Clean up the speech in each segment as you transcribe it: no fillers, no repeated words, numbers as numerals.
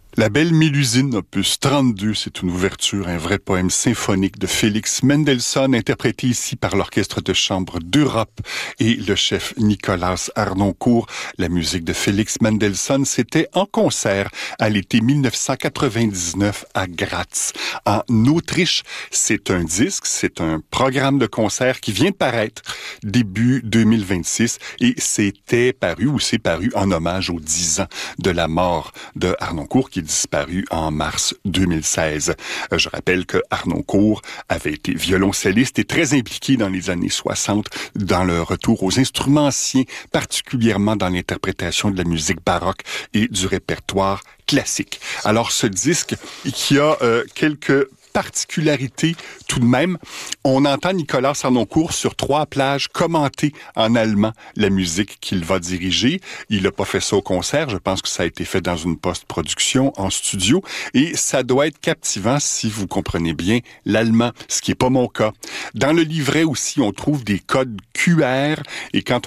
La Belle Mélusine, opus 32, c'est une ouverture, un vrai poème symphonique de Félix Mendelssohn, interprété ici par l'Orchestre de chambre d'Europe et le chef Nicolas Harnoncourt. La musique de Félix Mendelssohn, c'était en concert à l'été 1999 à Graz, en Autriche. C'est un disque, c'est un programme de concert qui vient de paraître début 2026 et c'est paru en hommage aux 10 ans de la mort de Harnoncourt, qui est disparu en mars 2016. Je rappelle que Harnoncourt avait été violoncelliste et très impliqué dans les années 60 dans le retour aux instruments anciens, particulièrement dans l'interprétation de la musique baroque et du répertoire classique. Alors ce disque qui a quelques particularité tout de même. On entend Nicolas Harnoncourt sur 3 plages commenter en allemand la musique qu'il va diriger. Il n'a pas fait ça au concert. Je pense que ça a été fait dans une post-production en studio. Et ça doit être captivant si vous comprenez bien l'allemand, ce qui n'est pas mon cas. Dans le livret aussi, on trouve des codes QR et quand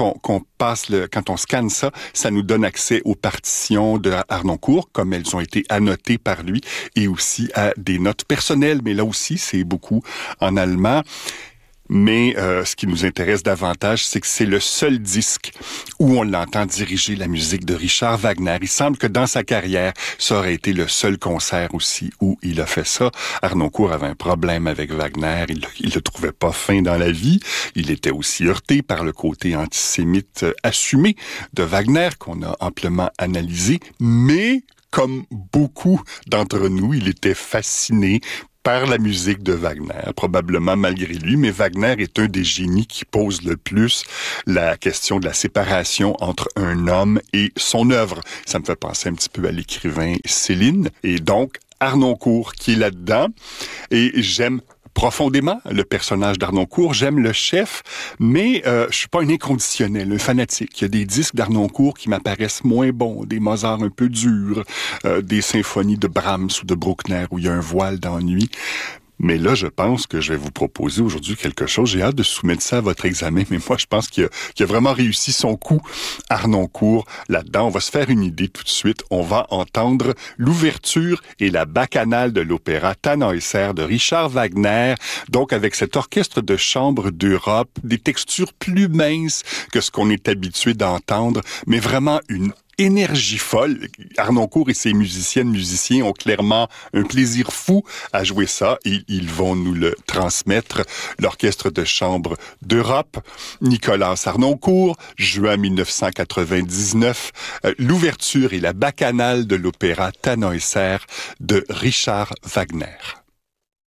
on scanne ça, ça nous donne accès aux partitions de Harnoncourt, comme elles ont été annotées par lui, et aussi à des notes personnelles. Mais là aussi, c'est beaucoup en allemand. Mais ce qui nous intéresse davantage, c'est que c'est le seul disque où on l'entend diriger la musique de Richard Wagner. Il semble que dans sa carrière, ça aurait été le seul concert aussi où il a fait ça. Harnoncourt avait un problème avec Wagner. Il le trouvait pas fin dans la vie. Il était aussi heurté par le côté antisémite assumé de Wagner, qu'on a amplement analysé. Mais comme beaucoup d'entre nous, il était fasciné par la musique de Wagner, probablement malgré lui, mais Wagner est un des génies qui pose le plus la question de la séparation entre un homme et son œuvre. Ça me fait penser un petit peu à l'écrivain Céline, et donc Harnoncourt qui est là-dedans, et j'aime profondément le personnage d'Harnoncourt. J'aime le chef, mais je suis pas un inconditionnel, un fanatique. Il y a des disques d'Harnoncourt qui m'apparaissent moins bons, des Mozart un peu durs, des symphonies de Brahms ou de Bruckner où il y a un voile d'ennui. Mais là, je pense que je vais vous proposer aujourd'hui quelque chose. J'ai hâte de soumettre ça à votre examen, mais moi, je pense qu'il a vraiment réussi son coup, Harnoncourt, là-dedans. On va se faire une idée tout de suite. On va entendre l'ouverture et la bacchanale de l'opéra Tannhäuser de Richard Wagner, donc avec cet orchestre de chambre d'Europe, des textures plus minces que ce qu'on est habitué d'entendre, mais vraiment une énergie folle. Harnoncourt et ses musiciens ont clairement un plaisir fou à jouer ça et ils vont nous le transmettre. L'Orchestre de chambre d'Europe, Nicolas Harnoncourt, juin 1999, l'ouverture et la bacchanale de l'opéra Tannhäuser de Richard Wagner.